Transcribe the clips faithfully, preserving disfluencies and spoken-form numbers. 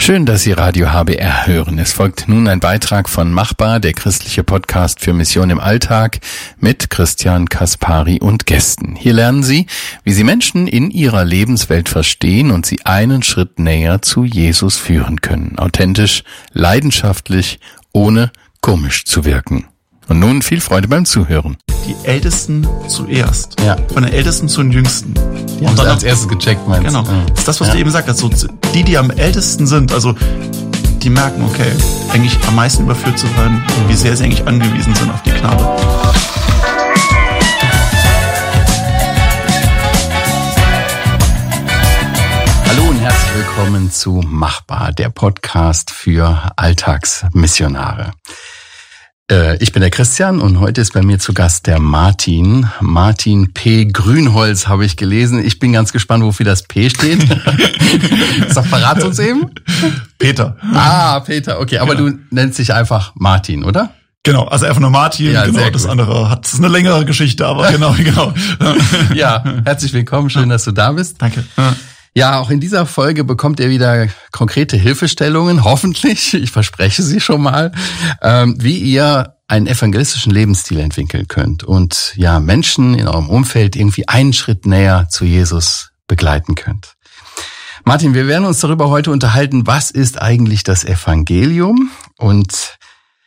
Schön, dass Sie Radio H B R hören. Es folgt nun ein Beitrag von Machbar, der christliche Podcast für Mission im Alltag mit Christian Kaspari und Gästen. Hier lernen Sie, wie Sie Menschen in ihrer Lebenswelt verstehen und sie einen Schritt näher zu Jesus führen können. Authentisch, leidenschaftlich, ohne komisch zu wirken. Und nun viel Freude beim Zuhören. Die Ältesten zuerst. Ja. Von den Ältesten zu den Jüngsten. Die haben dann als erstes gecheckt, meinst du? Genau. Ja. Das ist das, was ja. du eben gesagt hast. So, die, die am ältesten sind, also die merken, okay, eigentlich am meisten überführt zu werden, wie sehr sie eigentlich angewiesen sind auf die Gnade. Hallo und herzlich willkommen zu Machbar, der Podcast für Alltagsmissionare. Ich bin der Christian und heute ist bei mir zu Gast der Martin. Martin P. Grünholz habe ich gelesen. Ich bin ganz gespannt, wofür das P steht. Sag, verrat uns eben. Peter. Ah, Peter, okay. Aber ja. Du nennst dich einfach Martin, oder? Genau, also einfach nur Martin. Ja, genau, das andere hat eine längere Geschichte, aber genau, genau. Ja, herzlich willkommen. Schön, dass du da bist. Danke. Ja, auch in dieser Folge bekommt ihr wieder konkrete Hilfestellungen, hoffentlich, ich verspreche sie schon mal, ähm, wie ihr einen evangelistischen Lebensstil entwickeln könnt und ja Menschen in eurem Umfeld irgendwie einen Schritt näher zu Jesus begleiten könnt. Martin, wir werden uns darüber heute unterhalten, was ist eigentlich das Evangelium? Und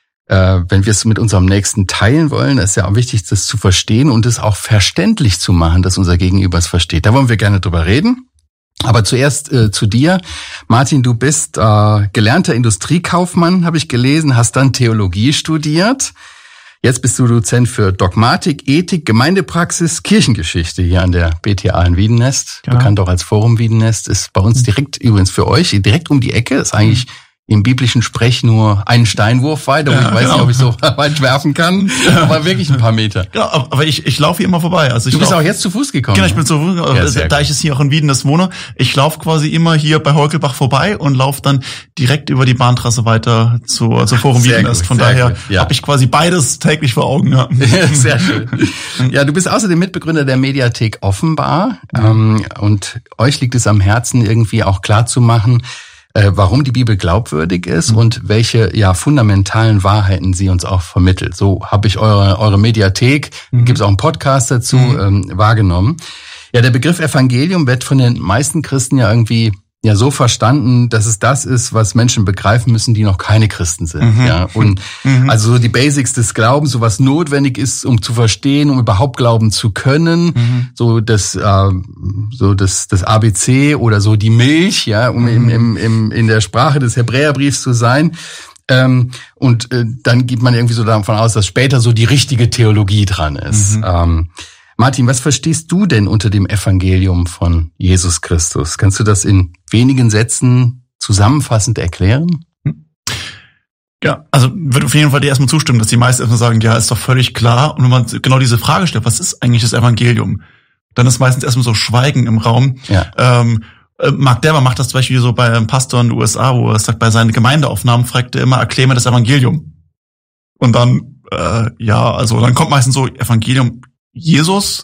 äh, wenn wir es mit unserem Nächsten teilen wollen, ist ja auch wichtig, das zu verstehen und es auch verständlich zu machen, dass unser Gegenüber es versteht. Da wollen wir gerne drüber reden. Aber zuerst äh, zu dir. Martin, du bist äh, gelernter Industriekaufmann, habe ich gelesen, hast dann Theologie studiert. Jetzt bist du Dozent für Dogmatik, Ethik, Gemeindepraxis, Kirchengeschichte hier an der B T A in Wiedenest. Ja. Bekannt auch als Forum Wiedenest. Ist bei uns direkt, übrigens für euch, direkt um die Ecke. Ist eigentlich im biblischen Sprech nur einen Steinwurf weiter. Ja, ich weiß genau. nicht, ob ich so weit werfen kann, aber wirklich ein paar Meter. Genau, aber ich, ich laufe hier immer vorbei. Also ich du bist lauf, auch jetzt zu Fuß gekommen. Genau, ich bin zu Fuß gekommen. Ja, da ich jetzt hier auch in Wiedenest wohne, ich laufe quasi immer hier bei Heukelbach vorbei und laufe dann direkt über die Bahntrasse weiter zu, zu Forum sehr Wiedenest. Gut, Von daher ja. habe ich quasi beides täglich vor Augen. Ja. Sehr schön. Ja, du bist außerdem Mitbegründer der Mediathek Offenbar. Mhm. Und euch liegt es am Herzen, irgendwie auch klar zu machen, warum die Bibel glaubwürdig ist mhm. und welche ja fundamentalen Wahrheiten sie uns auch vermittelt. So habe ich eure eure Mediathek, mhm. gibt es auch einen Podcast dazu, mhm. ähm, wahrgenommen. Ja, der Begriff Evangelium wird von den meisten Christen ja irgendwie ja so verstanden, dass es das ist, was Menschen begreifen müssen, die noch keine Christen sind. Mhm. Ja, und mhm. also so die Basics des Glaubens, so was notwendig ist, um zu verstehen, um überhaupt glauben zu können, mhm. so das äh, so das das A B C oder so die Milch, ja, um mhm. im, im, im in der Sprache des Hebräerbriefs zu sein. Ähm, und äh, dann geht man irgendwie so davon aus, dass später so die richtige Theologie dran ist. Mhm. Ähm, Martin, was verstehst du denn unter dem Evangelium von Jesus Christus? Kannst du das in wenigen Sätzen zusammenfassend erklären? Ja, also würde auf jeden Fall dir erstmal zustimmen, dass die meisten erstmal sagen, ja, ist doch völlig klar. Und wenn man genau diese Frage stellt, was ist eigentlich das Evangelium? Dann ist meistens erstmal so Schweigen im Raum. Ja. Ähm, Mark Dever macht das zum Beispiel so bei einem Pastor in den U S A, wo er sagt, bei seinen Gemeindeaufnahmen fragt er immer, erklär mir das Evangelium. Und dann, äh, ja, also dann kommt meistens so Evangelium Jesus,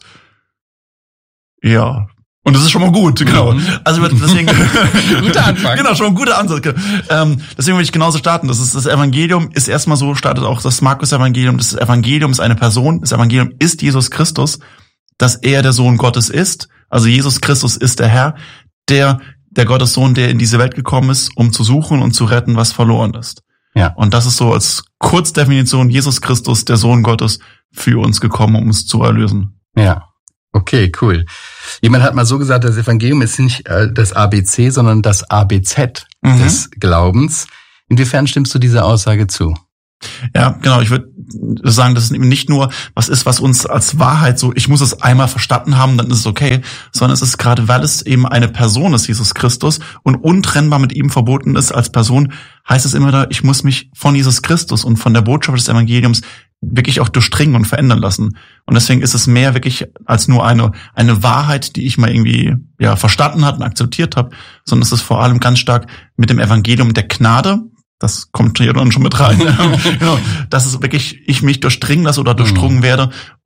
ja, und das ist schon mal gut, genau. Mhm. Also deswegen guter Anfang. Genau, schon ein guter Ansatz. Ähm, deswegen will ich genauso starten. Das ist das Evangelium ist erstmal so, startet auch das Markus-Evangelium. Das Evangelium ist eine Person. Das Evangelium ist Jesus Christus, dass er der Sohn Gottes ist. Also Jesus Christus ist der Herr, der der Gottessohn, der in diese Welt gekommen ist, um zu suchen und zu retten, was verloren ist. Ja. Und das ist so als Kurzdefinition Jesus Christus, der Sohn Gottes, für uns gekommen, um uns zu erlösen. Ja, okay, cool. Jemand hat mal so gesagt, das Evangelium ist nicht äh, das A B C, sondern das A B Z mhm. des Glaubens. Inwiefern stimmst du dieser Aussage zu? Ja, genau. Ich würde sagen, das ist eben nicht nur was ist, was uns als Wahrheit so, ich muss es einmal verstanden haben, dann ist es okay, sondern es ist gerade, weil es eben eine Person ist, Jesus Christus, und untrennbar mit ihm verbunden ist als Person, heißt es immer da, ich muss mich von Jesus Christus und von der Botschaft des Evangeliums wirklich auch durchdringen und verändern lassen. Und deswegen ist es mehr wirklich als nur eine eine Wahrheit, die ich mal irgendwie ja verstanden habe und akzeptiert habe, sondern es ist vor allem ganz stark mit dem Evangelium der Gnade. Das kommt hier dann schon mit rein. Genau. Dass es wirklich ich mich durchdringen lasse oder durchdrungen werde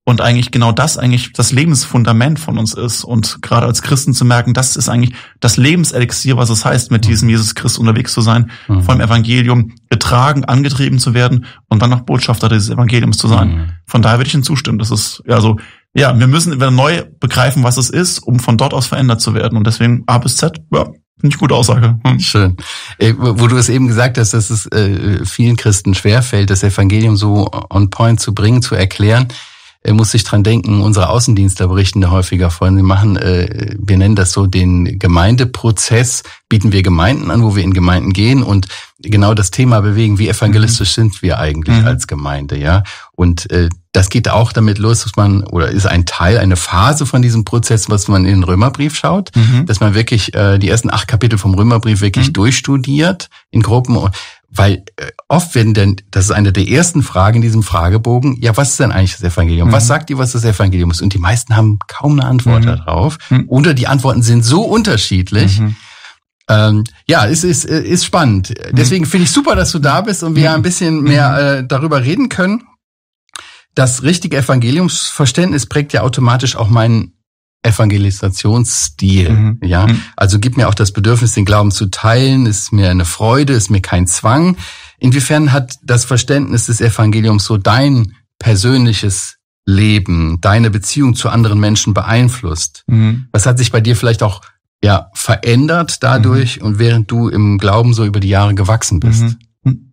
Und eigentlich genau das eigentlich das Lebensfundament von uns ist. Und gerade als Christen zu merken, das ist eigentlich das Lebenselixier, was es heißt, mit diesem Jesus Christus unterwegs zu sein, mhm. vom Evangelium getragen, angetrieben zu werden und dann noch Botschafter dieses Evangeliums zu sein. Mhm. Von daher würde ich Ihnen zustimmen. Das ist ja so, ja, wir müssen wieder neu begreifen, was es ist, um von dort aus verändert zu werden. Und deswegen A bis Z, ja, finde ich gute Aussage. Hm. Schön. Wo du es eben gesagt hast, dass es äh, vielen Christen schwerfällt, das Evangelium so on point zu bringen, zu erklären, äh, muss ich dran denken, unsere Außendienstler berichten da häufiger von. Sie machen, äh, wir nennen das so den Gemeindeprozess, bieten wir Gemeinden an, wo wir in Gemeinden gehen und genau das Thema bewegen, wie evangelistisch mhm. sind wir eigentlich mhm. als Gemeinde, ja. Und äh, das geht auch damit los, dass man, oder ist ein Teil, eine Phase von diesem Prozess, was man in den Römerbrief schaut, mhm. dass man wirklich äh, die ersten acht Kapitel vom Römerbrief wirklich mhm. durchstudiert in Gruppen, weil äh, oft werden denn, das ist eine der ersten Fragen in diesem Fragebogen, ja, was ist denn eigentlich das Evangelium? Mhm. Was sagt ihr, was das Evangelium ist? Und die meisten haben kaum eine Antwort mhm. darauf. Mhm. Oder die Antworten sind so unterschiedlich. Mhm. Ähm, ja, es ist, ist spannend. Mhm. Deswegen finde ich super, dass du da bist und wir mhm. ein bisschen mehr äh, darüber reden können. Das richtige Evangeliumsverständnis prägt ja automatisch auch meinen Evangelisationsstil. Mhm. Ja, also gibt mir auch das Bedürfnis, den Glauben zu teilen, ist mir eine Freude, ist mir kein Zwang. Inwiefern hat das Verständnis des Evangeliums so dein persönliches Leben, deine Beziehung zu anderen Menschen beeinflusst? Mhm. Was hat sich bei dir vielleicht auch ja verändert dadurch mhm. und während du im Glauben so über die Jahre gewachsen bist? Mhm.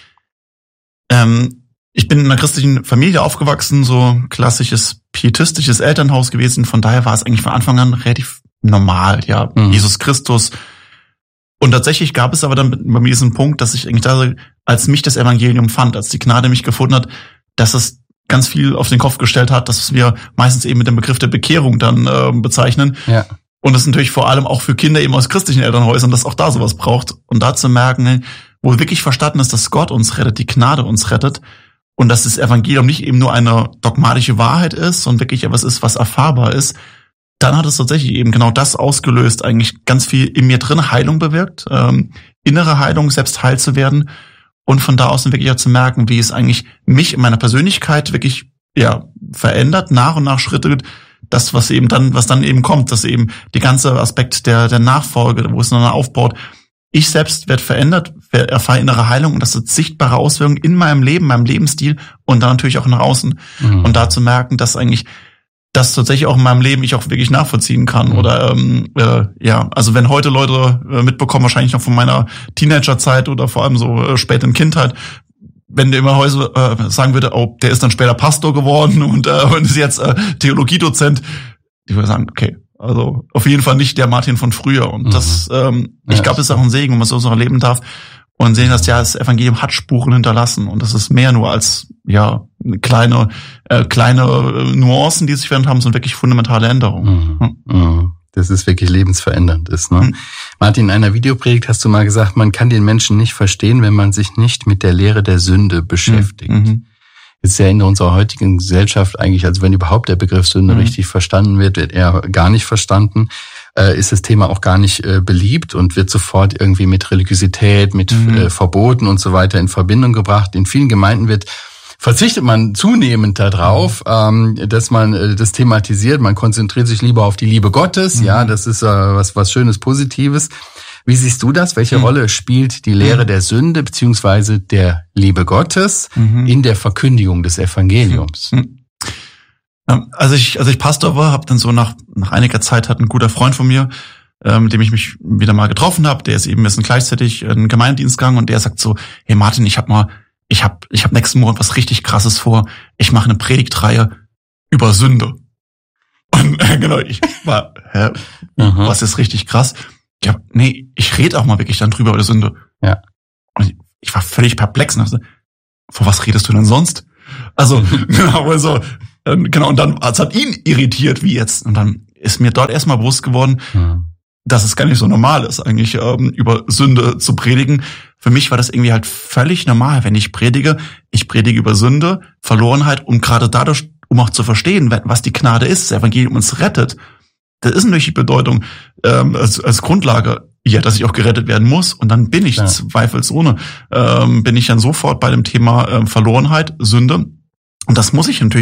Ähm, ich bin in einer christlichen Familie aufgewachsen, so klassisches pietistisches Elternhaus gewesen. Von daher war es eigentlich von Anfang an relativ normal, ja, mhm. Jesus Christus. Und tatsächlich gab es aber dann bei mir diesen Punkt, dass ich eigentlich da, als mich das Evangelium fand, als die Gnade mich gefunden hat, dass es ganz viel auf den Kopf gestellt hat, dass wir meistens eben mit dem Begriff der Bekehrung dann äh, bezeichnen. Ja. Und das natürlich vor allem auch für Kinder eben aus christlichen Elternhäusern, dass auch da sowas braucht. Und da zu merken, wo wirklich verstanden ist, dass Gott uns rettet, die Gnade uns rettet. Und dass das Evangelium nicht eben nur eine dogmatische Wahrheit ist, sondern wirklich etwas ist, was erfahrbar ist, dann hat es tatsächlich eben genau das ausgelöst, eigentlich ganz viel in mir drin Heilung bewirkt, ähm, innere Heilung, selbst heil zu werden und von da aus dann wirklich auch zu merken, wie es eigentlich mich in meiner Persönlichkeit wirklich ja verändert, nach und nach Schritte, das, was eben dann, was dann eben kommt, dass eben die ganze Aspekt der der Nachfolge, wo es dann aufbaut, ich selbst werde verändert, erfahre innere Heilung und das hat sichtbare Auswirkungen in meinem Leben, meinem Lebensstil und dann natürlich auch nach außen. Mhm. Und da zu merken, dass eigentlich das tatsächlich auch in meinem Leben ich auch wirklich nachvollziehen kann. Mhm. Oder ähm, äh, ja, also wenn heute Leute äh, mitbekommen, wahrscheinlich noch von meiner Teenagerzeit oder vor allem so äh, später in Kindheit, wenn der immer heute äh, sagen würde, oh, der ist dann später Pastor geworden und, äh, und ist jetzt äh, Theologiedozent, ich würde sagen, okay, also auf jeden Fall nicht der Martin von früher. Und mhm. das, ähm, ich ja, glaube, das ist auch ein Segen, wenn man so erleben darf und sehen, dass ja das Evangelium hat Spuren hinterlassen und das ist mehr nur als ja kleine äh, kleine äh, Nuancen, die sich verändert haben, sondern wirklich fundamentale Änderungen. Mhm. Mhm. Das ist wirklich lebensverändernd ist. Ne? Mhm. Martin, in einer Videopredigt hast du mal gesagt, man kann den Menschen nicht verstehen, wenn man sich nicht mit der Lehre der Sünde beschäftigt. Mhm. Ist ja in unserer heutigen Gesellschaft eigentlich, also wenn überhaupt der Begriff Sünde mhm. richtig verstanden wird, wird er gar nicht verstanden, äh, ist das Thema auch gar nicht äh, beliebt und wird sofort irgendwie mit Religiosität, mit mhm. äh, Verboten und so weiter in Verbindung gebracht. In vielen Gemeinden wird verzichtet man zunehmend darauf, ähm, dass man äh, das thematisiert. Man konzentriert sich lieber auf die Liebe Gottes. Mhm. Ja, das ist äh, was was Schönes, Positives. Wie siehst du das? Welche mhm. Rolle spielt die Lehre mhm. der Sünde beziehungsweise der Liebe Gottes mhm. in der Verkündigung des Evangeliums? Mhm. Also ich, also ich Pastor war, habe dann so nach nach einiger Zeit hat ein guter Freund von mir, äh, mit dem ich mich wieder mal getroffen habe, der ist eben ein bisschen gleichzeitig in den Gemeindienst gegangen und der sagt so, hey Martin, ich habe mal, ich habe ich habe nächsten Monat was richtig Krasses vor. Ich mache eine Predigtreihe über Sünde. Und äh, genau, ich war, hä, was ist richtig krass? Ja, nee, ich rede auch mal wirklich dann drüber über die Sünde. Ja. Und ich, ich war völlig perplex. Und dachte, vor was redest du denn sonst? Also, genau, also, genau, und dann, es hat ihn irritiert, wie jetzt. Und dann ist mir dort erstmal bewusst geworden, mhm. dass es gar nicht so normal ist, eigentlich ähm, über Sünde zu predigen. Für mich war das irgendwie halt völlig normal, wenn ich predige. Ich predige über Sünde, Verlorenheit, um gerade dadurch, um auch zu verstehen, was die Gnade ist, das Evangelium uns rettet. Das ist natürlich die Bedeutung ähm, als, als Grundlage, ja, dass ich auch gerettet werden muss. Und dann bin ich ja. zweifelsohne, ähm, bin ich dann sofort bei dem Thema ähm, Verlorenheit, Sünde. Und das muss ich natürlich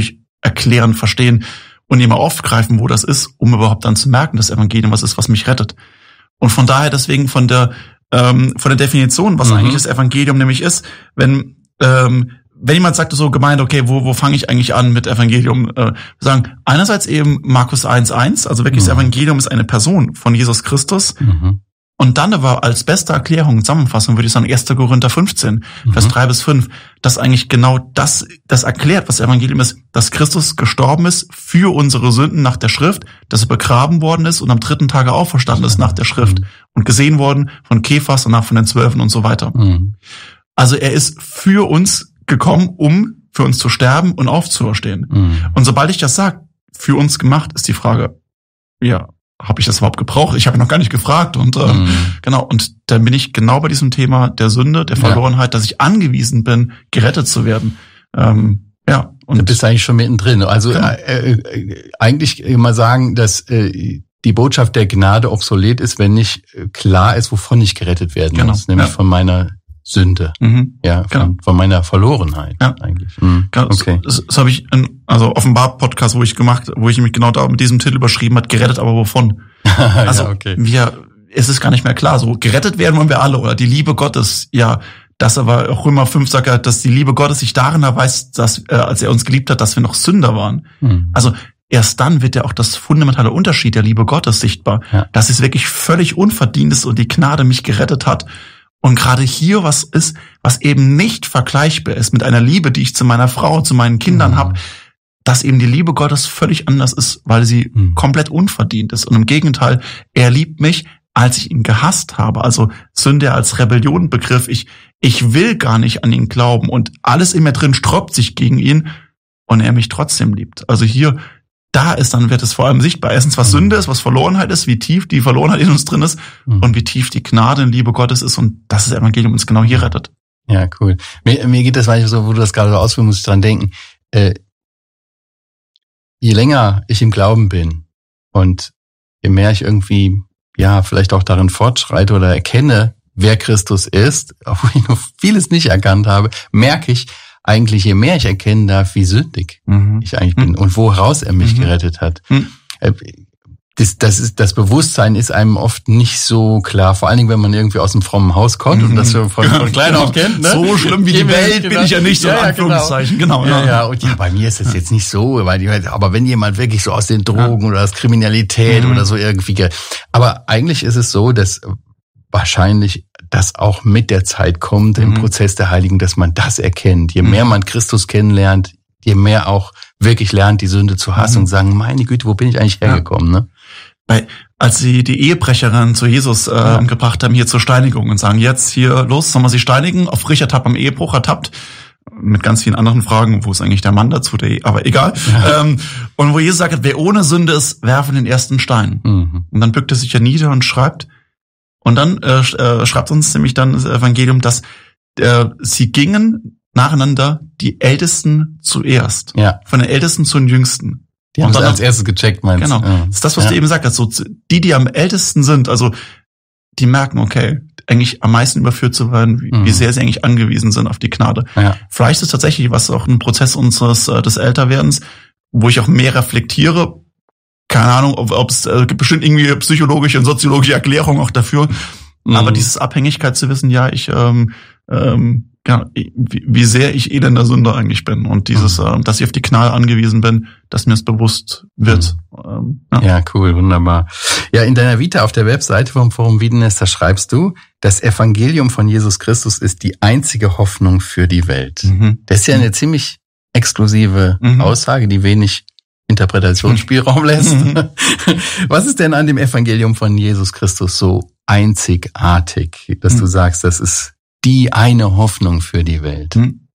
erklären, verstehen und immer aufgreifen, wo das ist, um überhaupt dann zu merken, dass Evangelium was ist, was mich rettet. Und von daher deswegen von der ähm, von der Definition, was mhm. eigentlich das Evangelium nämlich ist, wenn ähm, wenn jemand sagt so gemeint, okay, wo wo fange ich eigentlich an mit Evangelium? Äh, wir sagen einerseits eben Markus eins eins, also wirklich mhm. das Evangelium ist eine Person von Jesus Christus. Mhm. Und dann aber als beste Erklärung, Zusammenfassung würde ich sagen erster Korinther fünfzehn, mhm. Vers drei bis fünf, dass eigentlich genau das das erklärt, was Evangelium ist, dass Christus gestorben ist für unsere Sünden nach der Schrift, dass er begraben worden ist und am dritten Tage auferstanden ist nach der Schrift mhm. und gesehen worden von Kephas und nach von den Zwölfen und so weiter. Mhm. Also er ist für uns gekommen, um für uns zu sterben und aufzuerstehen. Mhm. Und sobald ich das sage, für uns gemacht, ist die Frage, ja, habe ich das überhaupt gebraucht? Ich habe noch gar nicht gefragt und äh, mhm. genau. Und dann bin ich genau bei diesem Thema der Sünde, der Verlorenheit, ja. dass ich angewiesen bin, gerettet zu werden. Ähm, ja. Und du bist eigentlich schon mittendrin. Also genau. äh, äh, eigentlich immer sagen, dass äh, die Botschaft der Gnade obsolet ist, wenn nicht klar ist, wovon ich gerettet werden genau. muss, nämlich ja. von meiner Sünde, mhm. ja, von, genau. von meiner Verlorenheit ja. eigentlich. Mhm. Genau, okay. Das, das habe ich, in, also Offenbar-Podcast, wo ich gemacht, wo ich mich genau da mit diesem Titel überschrieben hat, gerettet, aber wovon? Also ja, okay. wir, es ist gar nicht mehr klar. So gerettet werden wollen wir alle oder die Liebe Gottes, ja. Das aber auch Römer fünf sagt ja, dass die Liebe Gottes sich darin erweist, dass äh, als er uns geliebt hat, dass wir noch Sünder waren. Mhm. Also erst dann wird ja auch das fundamentale Unterschied der Liebe Gottes sichtbar, ja. dass es wirklich völlig unverdient ist und die Gnade mich gerettet hat. Und gerade hier was ist, was eben nicht vergleichbar ist mit einer Liebe, die ich zu meiner Frau, zu meinen Kindern mhm. habe, dass eben die Liebe Gottes völlig anders ist, weil sie mhm. komplett unverdient ist. Und im Gegenteil, er liebt mich, als ich ihn gehasst habe. Also Sünde als Rebellion Begriff. Ich, ich will gar nicht an ihn glauben und alles in mir drin sträubt sich gegen ihn und er mich trotzdem liebt. Also hier, da ist dann, wird es vor allem sichtbar. Erstens, was mhm. Sünde ist, was Verlorenheit ist, wie tief die Verlorenheit in uns drin ist mhm. und wie tief die Gnade und Liebe Gottes ist und das ist Evangelium uns genau hier rettet. Ja, cool. Mir, mir geht das, weil ich so, wo du das gerade so ausführst, muss ich dran denken. Äh, je länger ich im Glauben bin und je mehr ich irgendwie, ja, vielleicht auch darin fortschreite oder erkenne, wer Christus ist, obwohl ich noch vieles nicht erkannt habe, merke ich, eigentlich, je mehr ich erkennen darf, wie sündig mhm. ich eigentlich bin mhm. und woraus er mich mhm. gerettet hat. Mhm. Das, das ist, das Bewusstsein ist einem oft nicht so klar, vor allen Dingen, wenn man irgendwie aus einem frommen Haus kommt mhm. und das von, von klein auf kennt. Ne? So schlimm wie die Welt bin ich ja nicht so, ja, in Anführungszeichen. Genau. genau ja, ja. Und ja, bei mir ist das jetzt nicht so, weil die, aber wenn jemand wirklich so aus den Drogen ja. oder aus Kriminalität mhm. oder so irgendwie, aber eigentlich ist es so, dass wahrscheinlich das auch mit der Zeit kommt im mhm. Prozess der Heiligen, dass man das erkennt. Je mehr man Christus kennenlernt, je mehr auch wirklich lernt, die Sünde zu hassen mhm. und sagen, meine Güte, wo bin ich eigentlich hergekommen? Ja. Ne? Weil, als sie die Ehebrecherin zu Jesus äh, ja. gebracht haben, hier zur Steinigung und sagen, jetzt hier los, sollen wir sie steinigen, auf frisch ertappt, am Ehebruch ertappt, mit ganz vielen anderen Fragen, wo ist eigentlich der Mann dazu, der, aber egal. Ja. Ähm, und wo Jesus sagt, wer ohne Sünde ist, werfe den ersten Stein. Mhm. Und dann bückt er sich ja nieder und schreibt, Und dann äh, schreibt uns nämlich dann das Evangelium, dass äh, sie gingen nacheinander die Ältesten zuerst. Ja. Von den Ältesten zu den Jüngsten. Die haben dann als erstes gecheckt, meinst du? Genau. Ja. Das ist das, was ja. du eben gesagt hast. So, die, die am ältesten sind, also die merken, okay, eigentlich am meisten überführt zu werden, wie, mhm. wie sehr sie eigentlich angewiesen sind auf die Gnade. Ja. Vielleicht ist es tatsächlich was auch ein Prozess unseres äh, des Älterwerdens, wo ich auch mehr reflektiere. Keine Ahnung, ob es äh, gibt bestimmt irgendwie psychologische und soziologische Erklärungen auch dafür. Mhm. Aber dieses Abhängigkeit zu wissen, ja, ich ähm, ähm, ja, wie, wie sehr ich elender Sünder eigentlich bin und dieses, mhm. äh, dass ich auf die Gnade angewiesen bin, dass mir es bewusst wird. Mhm. Ähm, ja. ja, cool, wunderbar. Ja, in deiner Vita auf der Webseite vom Forum Wiedenest, da schreibst du, das Evangelium von Jesus Christus ist die einzige Hoffnung für die Welt. Mhm. Das ist ja eine ziemlich exklusive mhm. Aussage, die wenig Interpretationsspielraum lässt. Mhm. Was ist denn an dem Evangelium von Jesus Christus so einzigartig, dass mhm. du sagst, das ist die eine Hoffnung für die Welt? Mhm.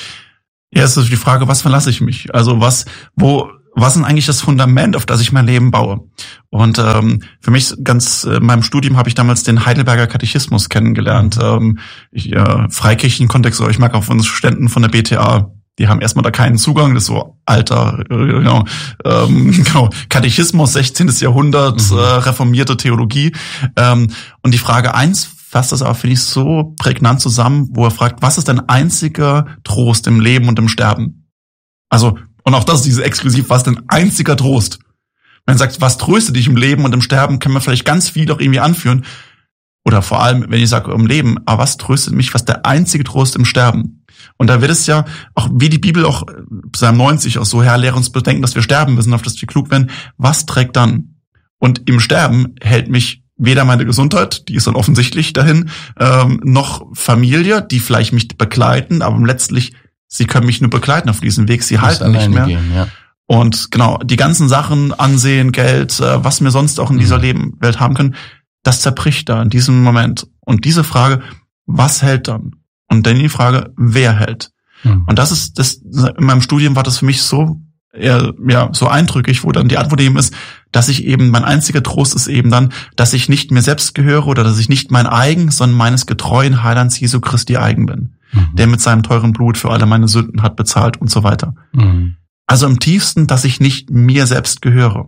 Ja, es ist die Frage, was verlasse ich mich? Also was, wo, was ist eigentlich das Fundament, auf das ich mein Leben baue? Und ähm, für mich ganz in meinem Studium habe ich damals den Heidelberger Katechismus kennengelernt. Ähm, ich, äh, Freikirchenkontext, ich mag auch von Studenten von der B T A. Die haben erstmal da keinen Zugang, das ist so alter, genau, ähm, genau Katechismus, sechzehntes Jahrhundert, mhm. äh, reformierte Theologie. Ähm, und die Frage eins fasst das aber, finde ich, so prägnant zusammen, wo er fragt, was ist dein einziger Trost im Leben und im Sterben? Also Und auch das ist diese exklusiv, was denn einziger Trost. Wenn man sagt, was tröstet dich im Leben und im Sterben, kann man vielleicht ganz viel auch irgendwie anführen. Oder vor allem, wenn ich sage im Leben, aber was tröstet mich, was der einzige Trost im Sterben? Und da wird es ja, auch wie die Bibel auch, Psalm neunzig auch so, Herr, lehre uns bedenken, dass wir sterben müssen, auf dass wir klug werden. Was trägt dann? Und im Sterben hält mich weder meine Gesundheit, die ist dann offensichtlich dahin, ähm, noch Familie, die vielleicht mich begleiten, aber letztlich, sie können mich nur begleiten auf diesem Weg, sie halten nicht mehr. Gehen, ja. Und genau, die ganzen Sachen, Ansehen, Geld, äh, was wir sonst auch in dieser mhm. Leben, Welt haben können, das zerbricht da in diesem Moment. Und diese Frage, was hält dann? Und dann die Frage, wer hält? Mhm. Und das ist, das, in meinem Studium war das für mich so, eher, ja, so eindrücklich, wo dann die Antwort eben ist, dass ich eben, mein einziger Trost ist eben dann, dass ich nicht mir selbst gehöre oder dass ich nicht mein eigen, sondern meines getreuen Heilands Jesu Christi eigen bin, mhm. der mit seinem teuren Blut für alle meine Sünden hat bezahlt und so weiter. Mhm. Also im tiefsten, dass ich nicht mir selbst gehöre.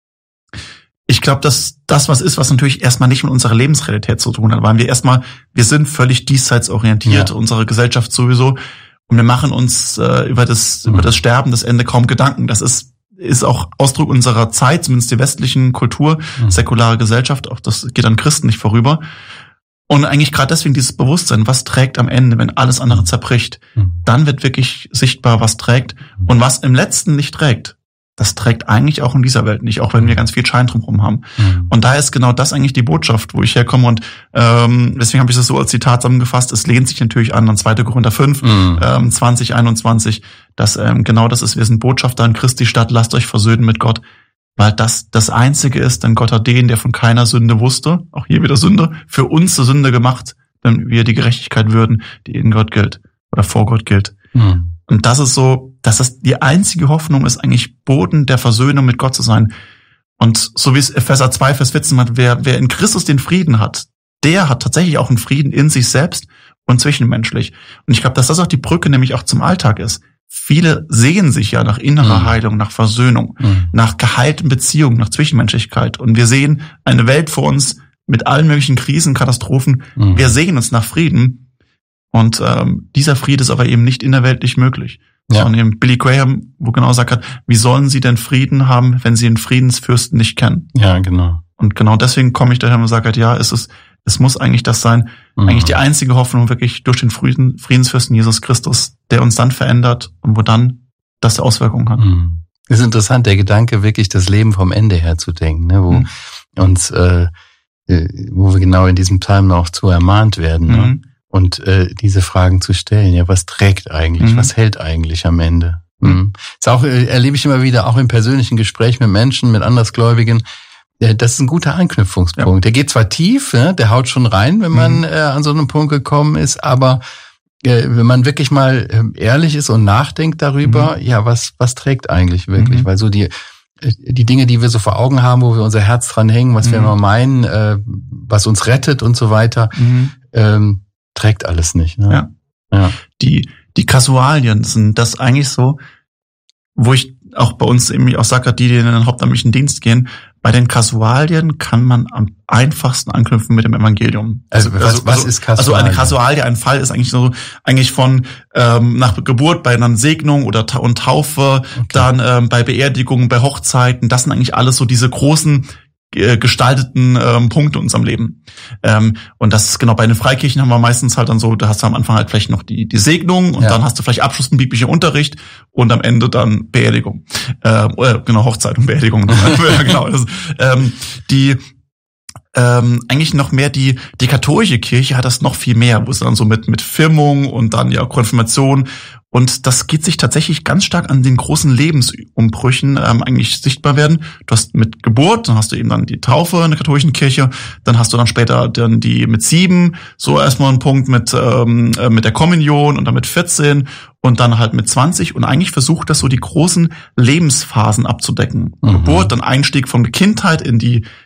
Ich glaube, dass das was ist, was natürlich erstmal nicht mit unserer Lebensrealität zu tun hat, weil wir erstmal, wir sind völlig diesseits orientiert, ja. Unsere Gesellschaft sowieso, und wir machen uns äh, über das mhm. über das Sterben, das Ende kaum Gedanken. Das ist ist auch Ausdruck unserer Zeit, zumindest die westlichen Kultur, mhm. säkulare Gesellschaft, auch das geht an Christen nicht vorüber. Und eigentlich gerade deswegen dieses Bewusstsein, was trägt am Ende, wenn alles andere zerbricht, mhm. dann wird wirklich sichtbar, was trägt mhm. und was im Letzten nicht trägt. Das trägt eigentlich auch in dieser Welt nicht, auch wenn wir ganz viel Schein drumherum haben. Mhm. Und da ist genau das eigentlich die Botschaft, wo ich herkomme. Und ähm, deswegen habe ich das so als Zitat zusammengefasst. Es lehnt sich natürlich an an zweiter Korinther fünf, mhm. ähm, zwanzig einundzwanzig, dass ähm, genau das ist, wir sind Botschafter in Christi Stadt, lasst euch versöhnen mit Gott. Weil das das Einzige ist, denn Gott hat den, der von keiner Sünde wusste, auch hier wieder Sünde, für uns zur Sünde gemacht, damit wir die Gerechtigkeit würden, die in Gott gilt oder vor Gott gilt. Mhm. Und das ist so, dass das die einzige Hoffnung ist, eigentlich Boden der Versöhnung mit Gott zu sein. Und so wie es Epheser zwei, Vers vierzehn hat, wer, wer in Christus den Frieden hat, der hat tatsächlich auch einen Frieden in sich selbst und zwischenmenschlich. Und ich glaube, dass das auch die Brücke nämlich auch zum Alltag ist. Viele sehen sich ja nach innerer mhm. Heilung, nach Versöhnung, mhm. nach geheilten Beziehungen, nach Zwischenmenschlichkeit. Und wir sehen eine Welt vor uns mit allen möglichen Krisen, Katastrophen. Mhm. Wir sehen uns nach Frieden. Und ähm, dieser Friede ist aber eben nicht innerweltlich möglich. Ja. Sondern eben Billy Graham, wo genau sagt hat, wie sollen sie denn Frieden haben, wenn sie den Friedensfürsten nicht kennen? Ja, genau. Und genau deswegen komme ich daher und sage halt, ja, es ist, es muss eigentlich das sein, mhm. eigentlich die einzige Hoffnung wirklich durch den Frieden, Friedensfürsten Jesus Christus, der uns dann verändert und wo dann das Auswirkungen hat. Mhm. Es ist interessant, der Gedanke, wirklich das Leben vom Ende her zu denken, ne, wo mhm. uns, äh, wo wir genau in diesem Psalm auch zu ermahnt werden, ne? Mhm. Und äh, diese Fragen zu stellen, ja, was trägt eigentlich, mhm. was hält eigentlich am Ende? Mhm. Ist auch, äh, erlebe ich immer wieder, auch im persönlichen Gespräch mit Menschen, mit Andersgläubigen, äh, das ist ein guter Anknüpfungspunkt. Ja. Der geht zwar tief, ja, der haut schon rein, wenn man mhm. äh, an so einen Punkt gekommen ist, aber äh, wenn man wirklich mal äh, ehrlich ist und nachdenkt darüber, mhm. ja, was was trägt eigentlich wirklich? Mhm. Weil so die die Dinge, die wir so vor Augen haben, wo wir unser Herz dran hängen, was mhm. wir immer meinen, äh, was uns rettet und so weiter, mhm. ähm, trägt alles nicht. Ne? Ja. ja. Die, die Kasualien sind das eigentlich so, wo ich auch bei uns eben auch sage, die, die in den hauptamtlichen Dienst gehen, bei den Kasualien kann man am einfachsten anknüpfen mit dem Evangelium. Also, also was, was ist Kasualie? Also eine Kasualie, ein Fall ist eigentlich so, eigentlich von ähm, nach Geburt bei einer Segnung oder Ta- und Taufe, okay. dann ähm, bei Beerdigungen, bei Hochzeiten, das sind eigentlich alles so diese großen gestalteten ähm, Punkte in unserem Leben. Ähm, und das ist genau, bei den Freikirchen haben wir meistens halt dann so, da hast du am Anfang halt vielleicht noch die die Segnung und ja. dann hast du vielleicht Abschluss mit biblischem Unterricht und am Ende dann Beerdigung. Äh, oder genau, Hochzeit und Beerdigung. ja, genau. Das, ähm, die ähm, eigentlich noch mehr die die katholische Kirche hat das noch viel mehr, wo es dann so mit mit Firmung und dann ja Konfirmation. Und das geht sich tatsächlich ganz stark an den großen Lebensumbrüchen ähm, eigentlich sichtbar werden. Du hast mit Geburt, dann hast du eben dann die Taufe in der katholischen Kirche, dann hast du dann später dann die mit sieben, so erstmal einen Punkt mit ähm, mit der Kommunion und dann mit vierzehn und dann halt mit zwanzig. Und eigentlich versucht das so die großen Lebensphasen abzudecken. Mhm. Geburt, dann Einstieg von der Kindheit in die